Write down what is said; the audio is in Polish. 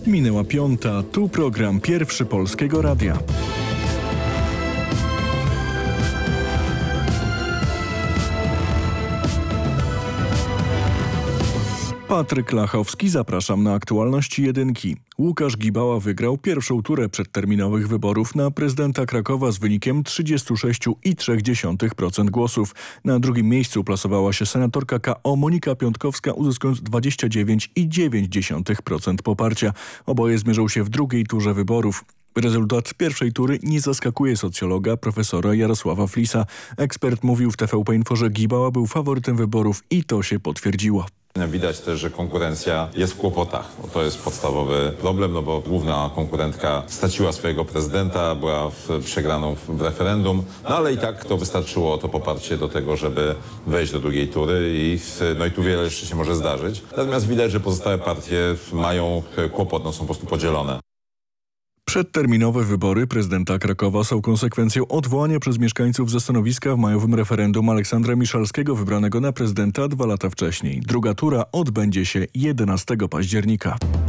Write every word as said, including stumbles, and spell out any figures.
Minęła piąta, tu program Pierwszy Polskiego Radia. Patryk Lachowski, zapraszam na aktualności jedynki. Łukasz Gibała wygrał pierwszą turę przedterminowych wyborów na prezydenta Krakowa z wynikiem trzydzieści sześć przecinek trzy procent głosów. Na drugim miejscu plasowała się senatorka K O Monika Piątkowska, uzyskując dwadzieścia dziewięć przecinek dziewięć procent poparcia. Oboje zmierzą się w drugiej turze wyborów. Rezultat pierwszej tury nie zaskakuje socjologa profesora Jarosława Flisa. Ekspert mówił w T V P Info, że Gibała był faworytem wyborów i to się potwierdziło. Widać też, że konkurencja jest w kłopotach. To jest podstawowy problem, no bo główna konkurentka straciła swojego prezydenta, była w, przegraną w, w referendum, no ale i tak to wystarczyło to poparcie do tego, żeby wejść do drugiej tury i, no i tu wiele jeszcze się może zdarzyć. Natomiast widać, że pozostałe partie mają kłopot, no są po prostu podzielone. Przedterminowe wybory prezydenta Krakowa są konsekwencją odwołania przez mieszkańców ze stanowiska w majowym referendum Aleksandra Miszalskiego, wybranego na prezydenta dwa lata wcześniej. Druga tura odbędzie się jedenastego października.